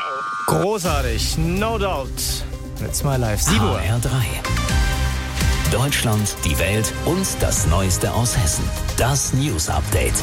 Großartig, no doubt. It's my life. 7 Uhr. HR3. Deutschland, die Welt und das Neueste aus Hessen. Das News Update.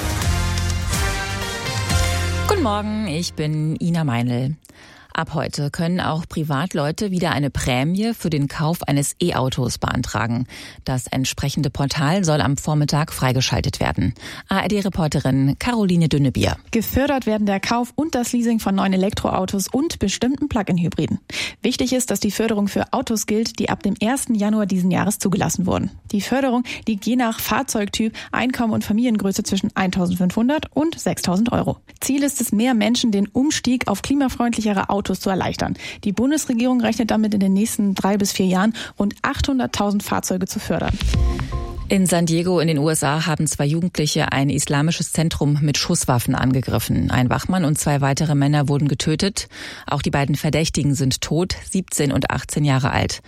Guten Morgen, ich bin Ina Meinl. Ab heute können auch Privatleute wieder eine Prämie für den Kauf eines E-Autos beantragen. Das entsprechende Portal soll am Vormittag freigeschaltet werden. ARD-Reporterin Caroline Dünnebier. Gefördert werden der Kauf und das Leasing von neuen Elektroautos und bestimmten Plug-in-Hybriden. Wichtig ist, dass die Förderung für Autos gilt, die ab dem 1. Januar diesen Jahres zugelassen wurden. Die Förderung liegt je nach Fahrzeugtyp, Einkommen und Familiengröße zwischen 1.500 und 6.000 Euro. Ziel ist es, mehr Menschen den Umstieg auf klimafreundlichere Autos zu erleichtern. Die Bundesregierung rechnet damit in den nächsten 3 bis 4 Jahren rund 800.000 Fahrzeuge zu fördern. In San Diego in den USA haben 2 Jugendliche ein islamisches Zentrum mit Schusswaffen angegriffen. Ein Wachmann und 2 weitere Männer wurden getötet. Auch die beiden Verdächtigen sind tot, 17 und 18 Jahre alt.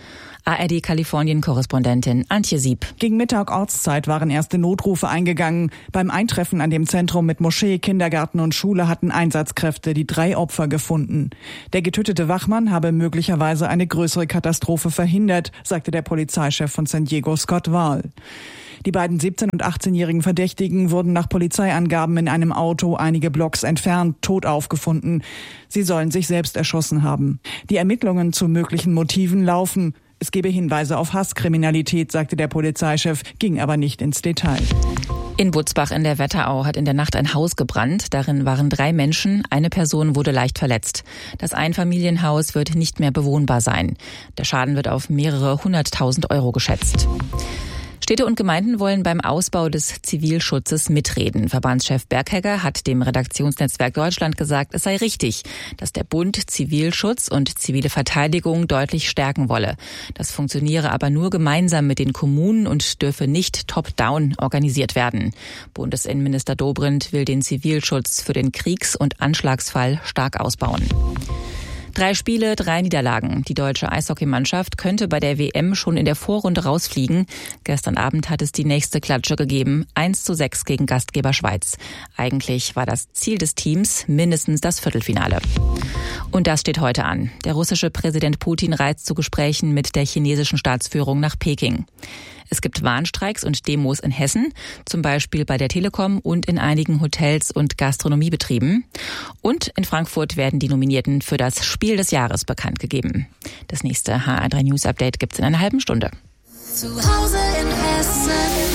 ARD-Kalifornien-Korrespondentin Antje Sieb. Gegen Mittag Ortszeit waren erste Notrufe eingegangen. Beim Eintreffen an dem Zentrum mit Moschee, Kindergarten und Schule hatten Einsatzkräfte die 3 Opfer gefunden. Der getötete Wachmann habe möglicherweise eine größere Katastrophe verhindert, sagte der Polizeichef von San Diego, Scott Wahl. Die beiden 17- und 18-jährigen Verdächtigen wurden nach Polizeiangaben in einem Auto einige Blocks entfernt tot aufgefunden. Sie sollen sich selbst erschossen haben. Die Ermittlungen zu möglichen Motiven laufen. Es gebe Hinweise auf Hasskriminalität, sagte der Polizeichef, ging aber nicht ins Detail. In Butzbach in der Wetterau hat in der Nacht ein Haus gebrannt. Darin waren 3 Menschen, eine Person wurde leicht verletzt. Das Einfamilienhaus wird nicht mehr bewohnbar sein. Der Schaden wird auf mehrere 100.000 Euro geschätzt. Städte und Gemeinden wollen beim Ausbau des Zivilschutzes mitreden. Verbandschef Berghegger hat dem Redaktionsnetzwerk Deutschland gesagt, es sei richtig, dass der Bund Zivilschutz und zivile Verteidigung deutlich stärken wolle. Das funktioniere aber nur gemeinsam mit den Kommunen und dürfe nicht top-down organisiert werden. Bundesinnenminister Dobrindt will den Zivilschutz für den Kriegs- und Anschlagsfall stark ausbauen. 3 Spiele, 3 Niederlagen. Die deutsche Eishockeymannschaft könnte bei der WM schon in der Vorrunde rausfliegen. Gestern Abend hat es die nächste Klatsche gegeben. 1:6 gegen Gastgeber Schweiz. Eigentlich war das Ziel des Teams mindestens das Viertelfinale. Und das steht heute an. Der russische Präsident Putin reist zu Gesprächen mit der chinesischen Staatsführung nach Peking. Es gibt Warnstreiks und Demos in Hessen, zum Beispiel bei der Telekom und in einigen Hotels und Gastronomiebetrieben. Und in Frankfurt werden die Nominierten für das Spiel des Jahres bekannt gegeben. Das nächste HR3 News Update gibt's in einer halben Stunde. Zu Hause in Hessen.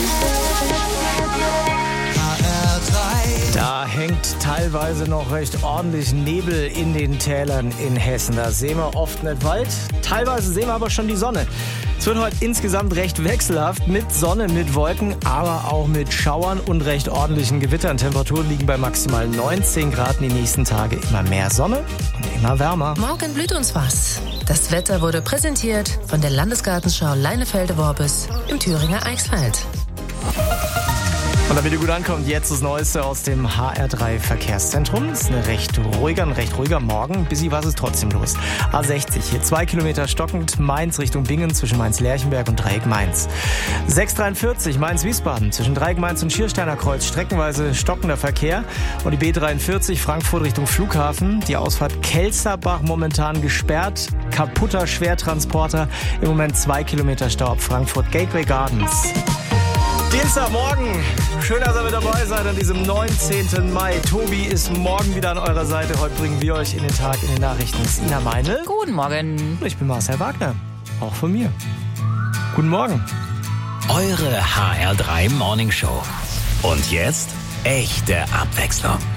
Da hängt teilweise noch recht ordentlich Nebel in den Tälern in Hessen. Da sehen wir oft nicht Wald, teilweise sehen wir aber schon die Sonne. Es wird heute insgesamt recht wechselhaft mit Sonne, mit Wolken, aber auch mit Schauern und recht ordentlichen Gewittern. Temperaturen liegen bei maximal 19 Grad in den nächsten Tagen. Immer mehr Sonne und immer wärmer. Morgen blüht uns was. Das Wetter wurde präsentiert von der Landesgartenschau Leinefelde-Worbis im Thüringer Eichsfeld. Und damit ihr gut ankommt, jetzt das Neueste aus dem HR3 Verkehrszentrum. Es ist ein recht ruhiger Morgen. Busy war es trotzdem los. A60, hier 2 Kilometer stockend, Mainz Richtung Bingen zwischen Mainz-Lerchenberg und Dreieck Mainz. 643, Mainz-Wiesbaden zwischen Dreieck Mainz und Schiersteiner Kreuz, streckenweise stockender Verkehr. Und die B43, Frankfurt Richtung Flughafen. Die Ausfahrt Kelsterbach momentan gesperrt. Kaputter Schwertransporter. Im Moment 2 Kilometer Stau ab Frankfurt Gateway Gardens. Dienstagmorgen. Schön, dass ihr mit dabei seid an diesem 19. Mai. Tobi ist morgen wieder an eurer Seite. Heute bringen wir euch in den Tag in den Nachrichten. Das ist Ina Meinl. Guten Morgen. Ich bin Marcel Wagner. Auch von mir. Guten Morgen. Eure HR3 Morning Show. Und jetzt echte Abwechslung.